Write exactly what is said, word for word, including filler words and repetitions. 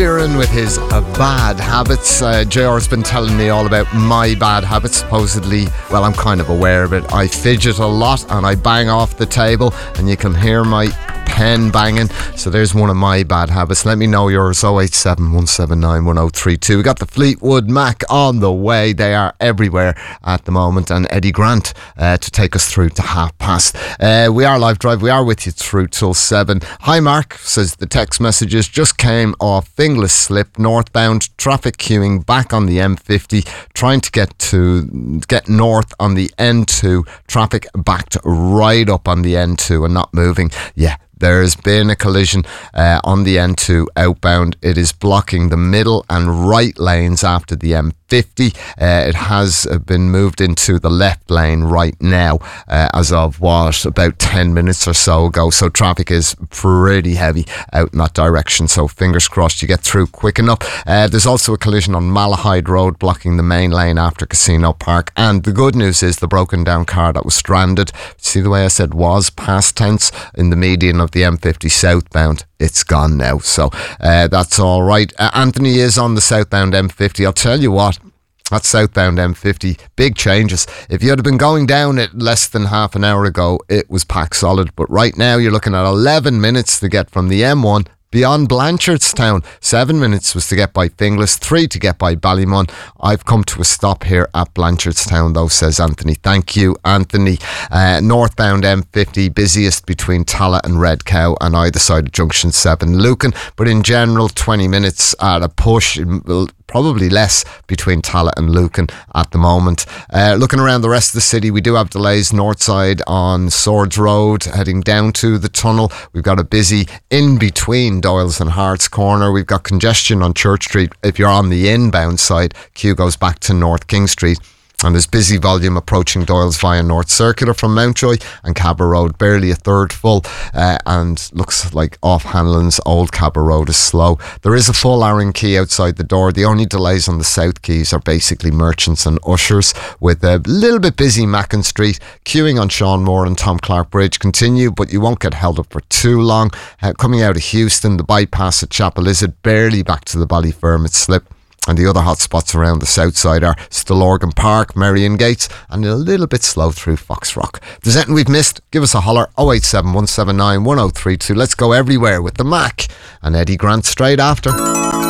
Sheeran with his uh, bad habits. Uh, J R's been telling me all about my bad habits. Supposedly, well, I'm kind of aware of it. I fidget a lot and I bang off the table, and you can hear my pen banging. So there's one of my bad habits. Let me know yours. oh eight seven, one seven nine, one oh three two. We got the Fleetwood Mac on the way. They are everywhere at the moment, and Eddie Grant uh, to take us through to half past. Uh, we are live drive. We are with you through till seven. Hi Mark, says the text messages just came off Finglas Slip northbound, traffic queuing back on the M fifty, trying to get to get north on the N two, traffic backed right up on the N two and not moving. Yeah, there's been a collision uh, on the N two outbound. It is blocking the middle and right lanes after the M fifty. Uh, it has been moved into the left lane right now uh, as of what, about ten minutes or so ago. So traffic is pretty heavy out in that direction. So fingers crossed you get through quick enough. Uh, there's also a collision on Malahide Road blocking the main lane after Casino Park. And the good news is the broken down car that was stranded, see the way I said was past tense, in the median of the M fifty southbound, it's gone now. So uh, that's all right. Uh, Anthony is on the southbound M fifty. I'll tell you what, that southbound M fifty, big changes. If you had been going down it less than half an hour ago, it was packed solid. But right now you're looking at eleven minutes to get from the M one beyond Blanchardstown. Seven minutes was to get by Finglas, three to get by Ballymun. I've come to a stop here at Blanchardstown though, says Anthony. Thank you, Anthony. Uh, northbound M fifty, busiest between Talla and Red Cow on either side of Junction seven, Lucan. But in general, twenty minutes at a push. Probably less between Talla and Lucan at the moment. Uh, looking around the rest of the city, we do have delays north side on Swords Road heading down to the tunnel. We've got a busy in between Doyles and Harts Corner. We've got congestion on Church Street. If you're on the inbound side, queue goes back to North King Street. And there's busy volume approaching Doyles via North Circular from Mountjoy and Cabba Road, barely a third full, uh, and looks like off Hanlon's Old Cabba Road is slow. There is a full Arran Quay outside the door. The only delays on the South Quays are basically merchants and ushers, with a little bit busy Mackin Street. Queuing on Sean Moore and Tom Clark Bridge continue, but you won't get held up for too long. Uh, coming out of Houston, the bypass at Chapel Izzard, barely back to the Ballyfermot Slip. And the other hot spots around the south side are Stillorgan Park, Marion Gates, and a little bit slow through Foxrock. If there's anything we've missed, give us a holler. oh eight seven, one seven nine, one oh three two. Let's go everywhere with the Mac and Eddie Grant straight after.